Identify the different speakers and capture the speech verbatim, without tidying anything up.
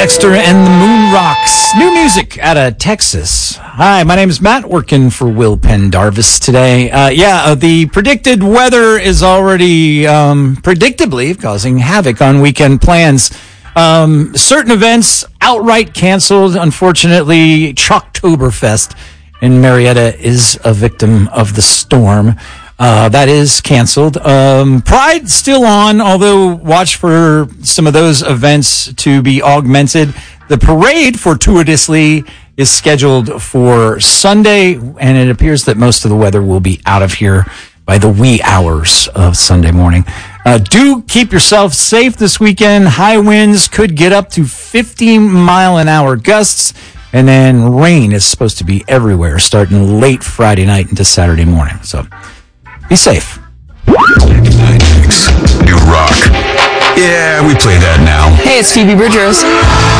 Speaker 1: Dexter and the Moon Rocks. New music out of Texas. Hi, my name is Matt, working for Will Pendarvis today. Uh, yeah, uh, the predicted weather is already um, predictably causing havoc on weekend plans. Um, certain events outright canceled. Unfortunately, Chalktoberfest in Marietta is a victim of the storm. Uh, that is canceled. Um, Pride still on, although watch for some of those events to be augmented. The parade fortuitously is scheduled for Sunday, and it appears that most of the weather will be out of here by the wee hours of Sunday morning. Uh, do keep yourself safe this weekend. High winds could get up to fifty mile an hour gusts, and then rain is supposed to be everywhere starting late Friday night into Saturday morning. So be safe.
Speaker 2: New rock. Yeah, we play that now.
Speaker 3: Hey, it's Phoebe Bridgers.